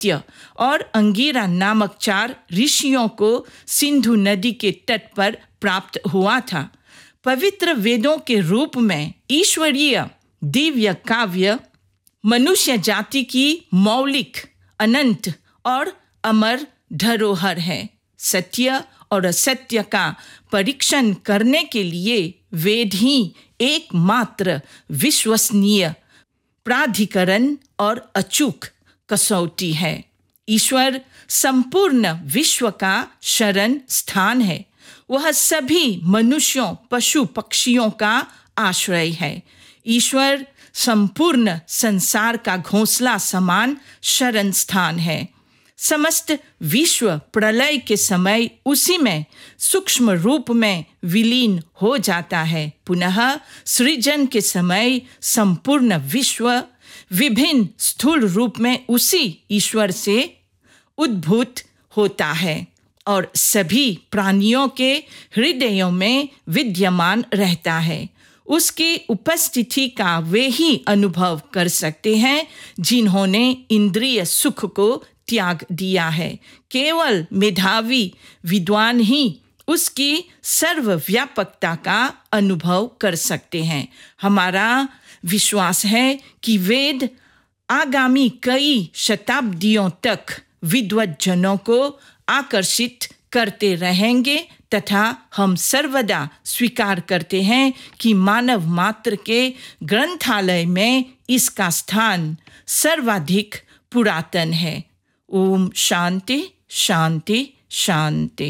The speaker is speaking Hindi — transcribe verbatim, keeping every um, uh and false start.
सत्य और अंगिरा नामक चार ऋषियों को सिंधु नदी के तट पर प्राप्त हुआ था। पवित्र वेदों के रूप में ईश्वरीय दिव्य काव्य मनुष्य जाति की मौलिक, अनंत और अमर धरोहर है। सत्य और असत्य का परीक्षण करने के लिए वेद ही एकमात्र विश्वसनीय प्राधिकरण और अचूक कसौटी है। ईश्वर संपूर्ण विश्व का शरण स्थान है। वह सभी मनुष्यों, पशु पक्षियों का आश्रय है। ईश्वर संपूर्ण संसार का घोंसला समान शरण स्थान है। समस्त विश्व प्रलय के समय उसी में सूक्ष्म रूप में विलीन हो जाता है। पुनः सृजन के समय संपूर्ण विश्व विभिन्न स्थूल रूप में उसी ईश्वर से उद्भूत होता है और सभी प्राणियों के हृदयों में विद्यमान रहता है। उसकी उपस्थिति का वे ही अनुभव कर सकते हैं जिन्होंने इंद्रिय सुख को त्याग दिया है। केवल मेधावी विद्वान ही उसकी सर्वव्यापकता का अनुभव कर सकते हैं। हमारा विश्वास है कि वेद आगामी कई शताब्दियों तक विद्वज्जनों को आकर्षित करते रहेंगे तथा हम सर्वदा स्वीकार करते हैं कि मानव मात्र के ग्रंथालय में इसका स्थान सर्वाधिक पुरातन है। ओम शांति शांति शांति।